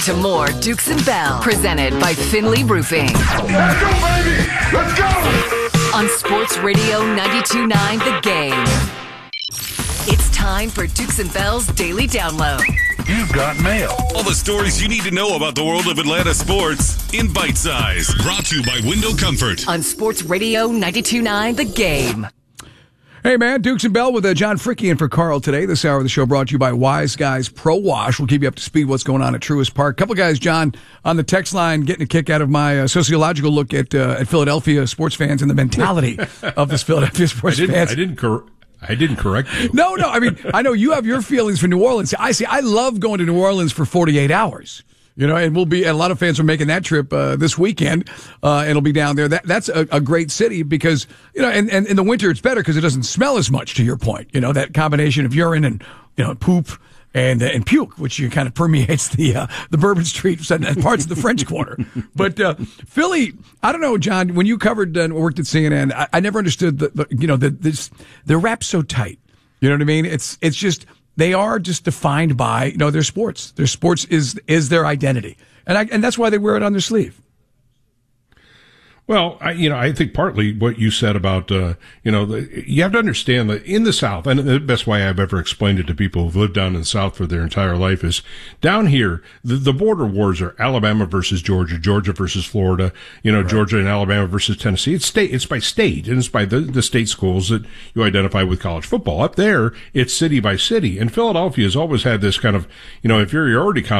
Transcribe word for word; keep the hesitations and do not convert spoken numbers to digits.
to more Dukes and Bell, presented by Finley Roofing. Let's go, baby! Let's go! On Sports Radio ninety-two point nine The Game. It's time for Dukes and Bell's Daily Download. You've got mail. All the stories you need to know about the world of Atlanta sports in bite size. Brought to you by Window Comfort. On Sports Radio ninety-two point nine The Game. Hey, man, Dukes and Bell with uh, John Fricke in for Carl today. This hour of the show brought to you by Wise Guys Pro Wash. We'll keep you up to speed what's going on at Truist Park. Couple guys, John, on the text line getting a kick out of my uh, sociological look at uh, at Philadelphia sports fans and the mentality of this Philadelphia sports I didn't, fans. I didn't cor- I didn't correct you. No, no. I mean, I know you have your feelings for New Orleans. I see. I love going to New Orleans for forty-eight hours. You know, and we'll be, and a lot of fans are making that trip uh, this weekend, uh, and it'll be down there. That that's a, a great city because, you know, and, and in the winter it's better because it doesn't smell as much, to your point. You know, that combination of urine and, you know, poop and uh, and puke, which you kind of permeates the uh, the Bourbon Street and parts of the French Quarter. But uh, Philly, I don't know, John, when you covered and uh, worked at C N N, I, I never understood the, the you know, the this they're wrapped so tight. You know what I mean? It's it's just. They are just defined by, you know, their sports. Their sports is is their identity. And I, and that's why they wear it on their sleeve. Well, I, you know, I think partly what you said about, uh, you know, the, you have to understand that in the South, and the best way I've ever explained it to people who've lived down in the South for their entire life is down here, the, the border wars are Alabama versus Georgia, Georgia versus Florida, you know, right. Georgia and Alabama versus Tennessee. It's state, it's by state, and it's by the, the state schools that you identify with college football. Up there, it's city by city. And Philadelphia has always had this kind of, you know, inferiority complex.